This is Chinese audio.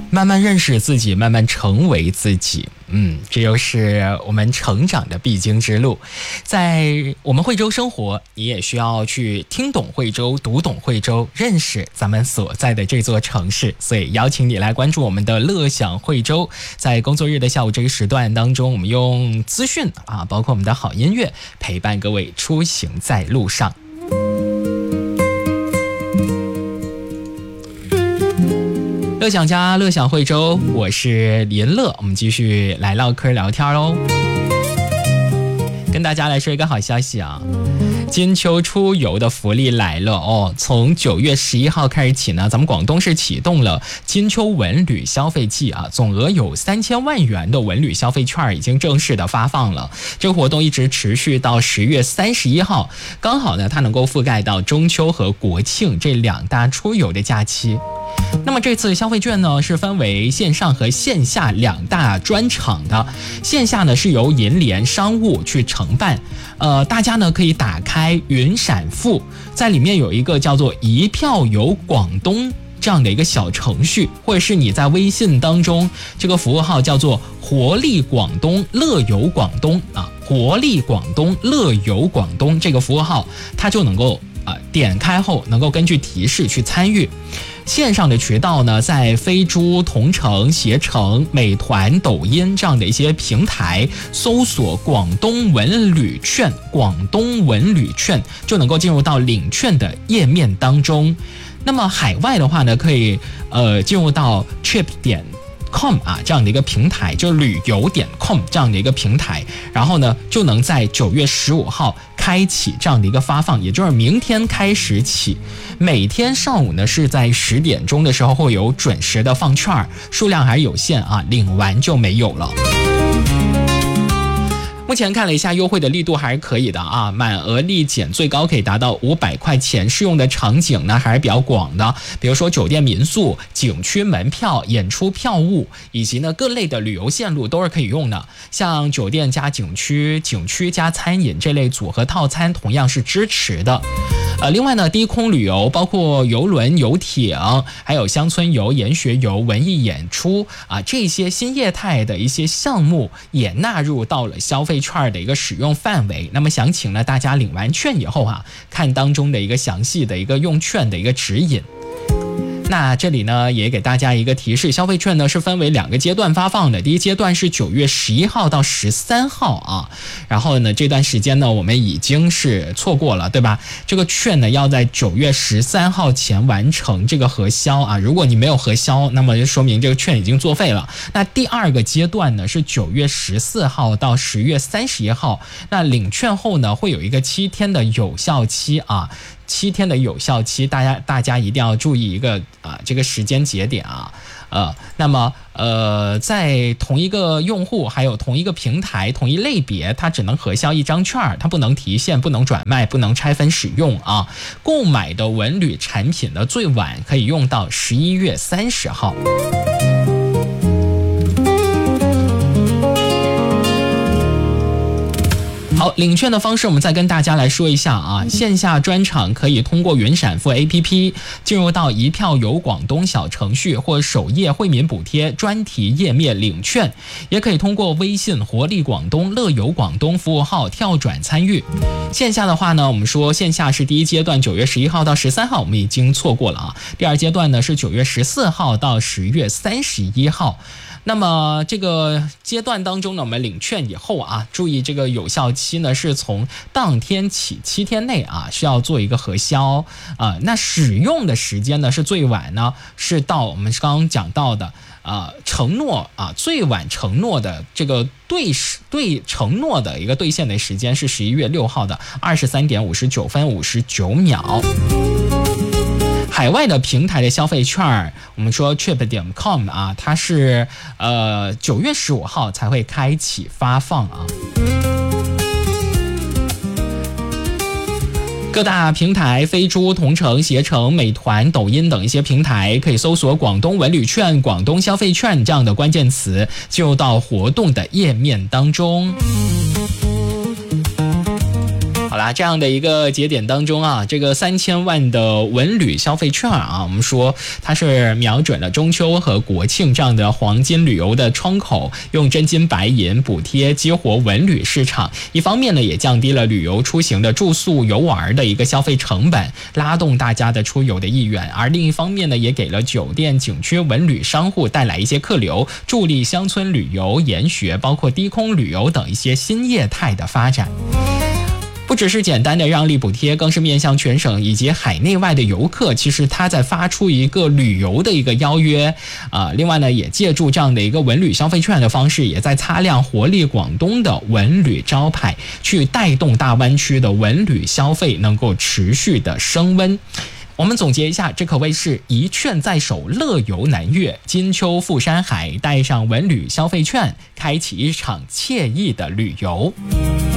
慢慢认识自己，慢慢成为自己。这又是我们成长的必经之路。在我们惠州生活，你也需要去听懂惠州，读懂惠州，认识咱们所在的这座城市。所以邀请你来关注我们的乐享惠州。在工作日的下午这个时段当中，我们用资讯包括我们的好音乐陪伴各位出行在路上。乐享家，乐享惠州，我是林乐，我们继续来唠嗑聊天喽。跟大家来说一个好消息啊，金秋出游的福利来了哦！从9月11号开始起呢，咱们广东市启动了金秋文旅消费季啊，总额有3000万元的文旅消费券已经正式的发放了。这个活动一直持续到10月31号，刚好呢，它能够覆盖到中秋和国庆这2大出游的假期。那么这次消费券呢，是分为线上和线下2大专场的。线下呢是由银联商务去承办，大家呢可以打开云闪付，在里面有一个叫做一票游广东这样的一个小程序，或者是你在微信当中这个服务号叫做活力广东乐游广东活力广东乐游广东这个服务号，它就能够点开后能够根据提示去参与。线上的渠道呢，在飞猪、同城、携程、美团、抖音这样的一些平台搜索广东文旅券，广东文旅券就能够进入到领券的页面当中。那么海外的话呢，可以进入到 trip.com 这样的一个平台，就旅游.com 这样的一个平台，然后呢就能在9月15号开启这样的一个发放，也就是明天开始起，每天上午呢是在10点钟的时候会有准时的放券，数量还是有限领完就没有了。目前看了一下，优惠的力度还是可以的满额立减最高可以达到500块钱，适用的场景呢还是比较广的，比如说酒店民宿、景区门票、演出票务，以及呢各类的旅游线路都是可以用的。像酒店加景区、景区加餐饮这类组合套餐同样是支持的。另外呢，低空旅游包括游轮、游艇，还有乡村游、研学游、文艺演出这些新业态的一些项目也纳入到了消费券的一个使用范围。那么详情呢，大家领完券以后看当中的一个详细的一个用券的一个指引。那这里呢也给大家一个提示，消费券呢是分为2个阶段发放的。第一阶段是9月11号到13号然后呢这段时间呢我们已经是错过了，对吧？这个券呢要在9月13号前完成这个核销如果你没有核销，那么就说明这个券已经作废了。那第2个阶段呢是9月14号到10月31号，那领券后呢会有一个7天的有效期7天的有效期，大家一定要注意一个这个时间节点那么在同一个用户还有同一个平台同一类别，它只能核销1张券，它不能提现，不能转卖，不能拆分使用购买的文旅产品的最晚可以用到11月30号。好，领券的方式我们再跟大家来说一下线下专场可以通过云闪付 APP 进入到一票游广东小程序或首页惠民补贴专题页面领券，也可以通过微信活力广东乐游广东服务号跳转参与。线下的话呢，我们说线下是第一阶段9月11号到13号，我们已经错过了第2阶段呢是9月14号到10月31号。那么这个阶段当中呢，我们领券以后注意这个有效期呢是从当天起7天内需要做一个核销那使用的时间呢是最晚呢是到我们刚刚讲到的承诺最晚承诺的这个对承诺的一个兑现的时间是11月6号的23点59分59秒。海外的平台的消费券，我们说 trip.com 它是9月15号才会开启发放各大平台飞猪、同城、携程、美团、抖音等一些平台可以搜索广东文旅券、广东消费券这样的关键词，进入到活动的页面当中。好啦，这样的一个节点当中啊，这个3000万的文旅消费券啊，我们说它是瞄准了中秋和国庆这样的黄金旅游的窗口，用真金白银补贴激活文旅市场。一方面呢，也降低了旅游出行的住宿游玩的一个消费成本，拉动大家的出游的意愿；而另一方面呢，也给了酒店、景区、文旅商户带来一些客流，助力乡村旅游、研学，包括低空旅游等一些新业态的发展。不只是简单的让利补贴，更是面向全省以及海内外的游客，其实他在发出一个旅游的一个邀约另外呢，也借助这样的一个文旅消费券的方式，也在擦亮活力广东的文旅招牌，去带动大湾区的文旅消费能够持续的升温。我们总结一下，这可谓是一券在手，乐游南粤。金秋赴山海，带上文旅消费券，开启一场惬意的旅游。